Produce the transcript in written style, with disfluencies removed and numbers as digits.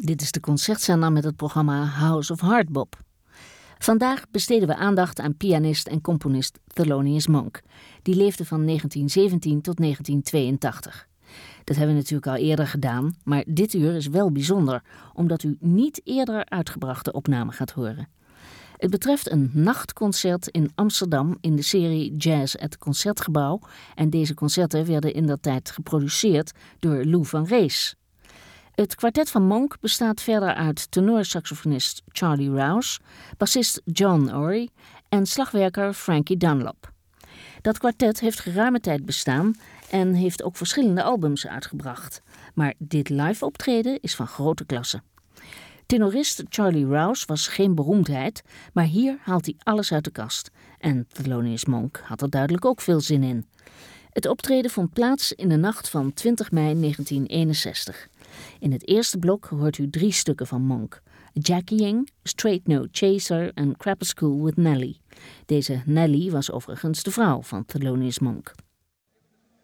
Dit is de Concertzender met het programma House of Hardbop. Vandaag besteden we aandacht aan pianist en componist Thelonious Monk. Die leefde van 1917 tot 1982. Dat hebben we natuurlijk al eerder gedaan, maar dit uur is wel bijzonder, omdat u niet eerder uitgebrachte opname gaat horen. Het betreft een nachtconcert in Amsterdam in de serie Jazz at het Concertgebouw en deze concerten werden indertijd geproduceerd door Lou van Rees. Het kwartet van Monk bestaat verder uit tenorsaxofonist Charlie Rouse, bassist John Ory en slagwerker Frankie Dunlop. Dat kwartet heeft geruime tijd bestaan en heeft ook verschillende albums uitgebracht. Maar dit live optreden is van grote klasse. Tenorist Charlie Rouse was geen beroemdheid, maar hier haalt hij alles uit de kast. En Thelonious Monk had er duidelijk ook veel zin in. Het optreden vond plaats in de nacht van 20 mei 1961. In het eerste blok hoort u 3 stukken van Monk: Jackieing, Straight No Chaser en Crapper School with Nellie. Deze Nellie was overigens de vrouw van Thelonious Monk.